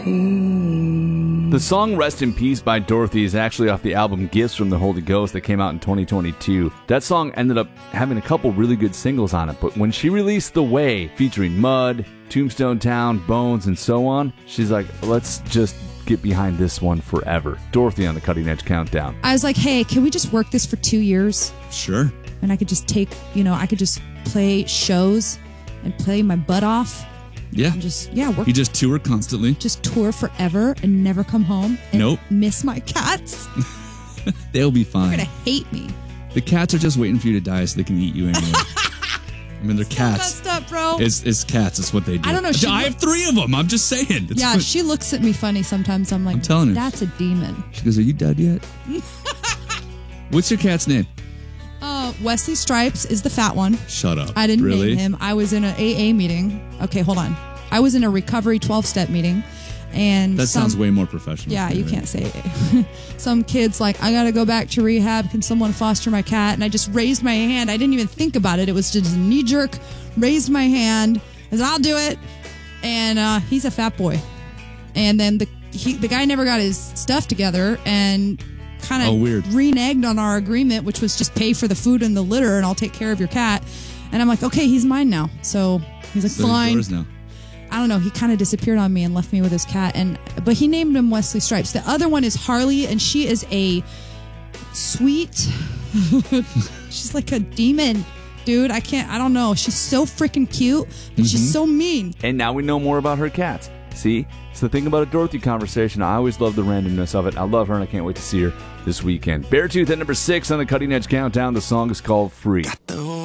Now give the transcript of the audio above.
The song Rest in Peace by Dorothy is actually off the album Gifts from the Holy Ghost that came out in 2022. That song ended up having a couple really good singles on it, but when she released The Way, featuring Mud, Tombstone Town, Bones, and so on, she's like, let's just get behind this one forever. Dorothy on the Cutting Edge Countdown. I was like, hey, can we just work this for 2 years? Sure. And I could just take, I could just play shows and play my butt off. Yeah. And just, work. You just tour constantly. Just tour forever and never come home. And Nope. miss my cats. They'll be fine. They're going to hate me. The cats are just waiting for you to die so they can eat you anyway. I mean, they're cats. So messed up, bro. It's cats. It's what they do. I don't know. I have 3 of them. I'm just saying. She looks at me funny sometimes. I'm like, I'm telling her. That's a demon. She goes, are you dead yet? What's your cat's name? Wesley Stripes is the fat one. Shut up. I didn't really? name him. I was in an AA meeting. Okay, hold on. I was in a recovery 12-step meeting. And that sounds way more professional. Yeah, you can't say it. Some kid's like, I got to go back to rehab. Can someone foster my cat? And I just raised my hand. I didn't even think about it. It was just a knee jerk. Raised my hand. I said, I'll do it. And he's a fat boy. And then the guy never got his stuff together and kind of reneged on our agreement, which was just pay for the food and the litter and I'll take care of your cat. And I'm like, okay, he's mine now. So he's like, fine. He's yours now. I don't know. He kind of disappeared on me and left me with his cat. But he named him Wesley Stripes. The other one is Harley, and she is a sweet. She's like a demon, dude. I don't know. She's so freaking cute, but she's so mean. And now we know more about her cats. See, it's the thing about a Dorothy conversation. I always love the randomness of it. I love her, and I can't wait to see her this weekend. Beartooth at number 6 on the Cutting Edge Countdown. The song is called Free. Got the